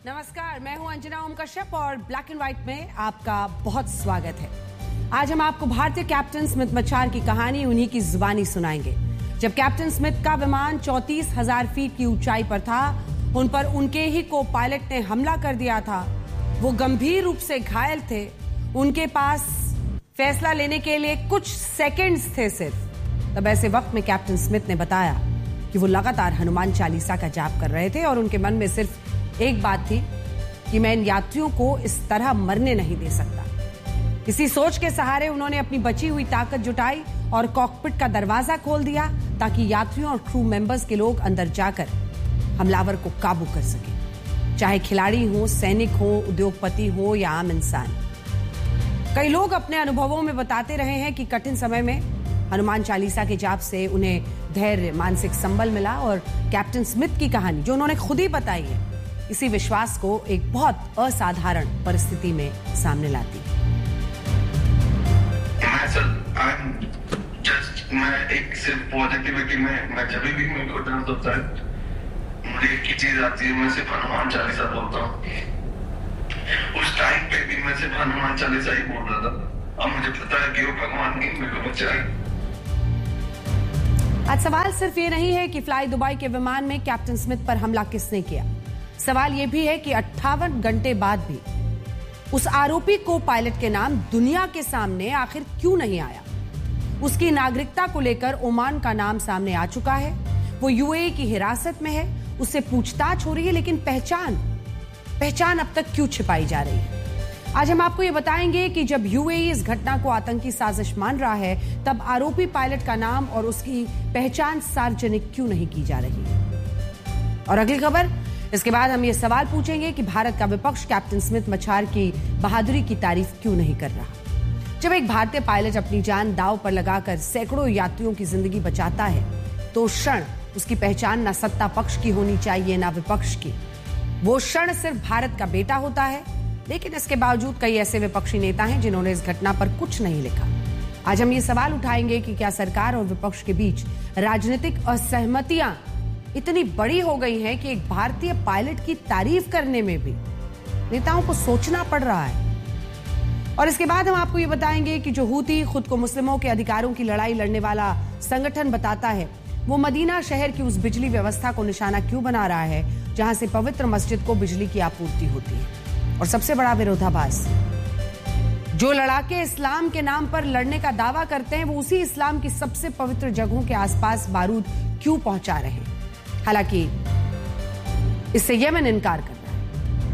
नमस्कार, मैं हूं अंजना ओम कश्यप और ब्लैक एंड व्हाइट में आपका बहुत स्वागत है। आज हम आपको भारतीय कैप्टन स्मिथ मच्छार की कहानी उन्हीं की जुबानी सुनाएंगे। जब कैप्टन स्मिथ का विमान 34,000 फीट की ऊंचाई पर था, उन पर उनके ही को पायलट ने हमला कर दिया था। वो गंभीर रूप से घायल थे। उनके पास फैसला लेने के लिए कुछ सेकेंड्स थे सिर्फ। तब ऐसे वक्त में कैप्टन स्मिथ ने बताया कि वो लगातार हनुमान चालीसा का जाप कर रहे थे और उनके मन में सिर्फ एक बात थी कि मैं इन यात्रियों को इस तरह मरने नहीं दे सकता। इसी सोच के सहारे उन्होंने अपनी बची हुई ताकत जुटाई और कॉकपिट का दरवाजा खोल दिया ताकि यात्रियों और क्रू मेंबर्स के लोग अंदर जाकर हमलावर को काबू कर सके, चाहे खिलाड़ी हो, सैनिक हो, उद्योगपति हो या आम इंसान। कई लोग अपने अनुभवों में बताते रहे हैं कि कठिन समय में हनुमान चालीसा के जाप से उन्हें धैर्य, मानसिक संबल मिला और कैप्टन स्मिथ की कहानी जो उन्होंने खुद ही बताई है, इसी विश्वास को एक बहुत असाधारण परिस्थिति में सामने लाती है। मैं एक सिर्फ पॉजिटिव है कि मैं जब भी मेरे को दर्द होता है, मुझे एक ही चीज आती है, मैं सिर्फ हनुमान चालीसा बोलता हूँ। उस टाइम पे भी मैं सिर्फ हनुमान चालीसा ही बोल रहा था। अब मुझे पता है कि वो भगवान ही मेरे को बचाए। आज सवाल सिर्फ ये नहीं है कि फ्लाई दुबई के विमान में कैप्टन स्मिथ पर हमला किसने किया। सवाल यह भी है कि 58 घंटे बाद भी उस आरोपी को पायलट के नाम दुनिया के सामने आखिर क्यों नहीं आया। उसकी नागरिकता को लेकर ओमान का नाम सामने आ चुका है। वो यूएई की हिरासत में है, उससे पूछताछ हो रही है, लेकिन पहचान अब तक क्यों छिपाई जा रही है। आज हम आपको ये बताएंगे कि जब यूएई इस घटना को आतंकी साजिश मान रहा है, तब आरोपी पायलट का नाम और उसकी पहचान सार्वजनिक क्यों नहीं की जा रही है। और अगली खबर, इसके बाद हम ये सवाल पूछेंगे कि भारत का विपक्ष कैप्टन स्मिथ मच्छार की बहादुरी की तारीफ क्यों नहीं कर रहा। जब एक भारतीय पायलट अपनी जान दांव पर लगाकर सैकड़ों यात्रियों की जिंदगी बचाता है, तो उस क्षण उसकी पहचान न सत्ता पक्ष की होनी चाहिए न विपक्ष की। वो क्षण सिर्फ भारत का बेटा होता है। लेकिन इसके बावजूद कई ऐसे विपक्षी नेता हैं जिन्होंने इस घटना पर कुछ नहीं लिखा। आज हम ये सवाल उठाएंगे कि क्या सरकार और विपक्ष के बीच राजनीतिक असहमतियां इतनी बड़ी हो गई हैं कि एक भारतीय पायलट की तारीफ करने में भी नेताओं को सोचना पड़ रहा है। और इसके बाद हम आपको ये बताएंगे कि जो हूती खुद को मुस्लिमों के अधिकारों की लड़ाई लड़ने वाला संगठन बताता है, वो मदीना शहर की उस बिजली व्यवस्था को निशाना क्यों बना रहा है जहां से पवित्र मस्जिद को बिजली की आपूर्ति होती है। और सबसे बड़ा विरोधाभास, जो लड़ाके इस्लाम के नाम पर लड़ने का दावा करते हैं, वो उसी इस्लाम की सबसे पवित्र जगहों के आसपास बारूद क्यों पहुंचा रहे हैं। हालांकि इससे यमन इनकार कर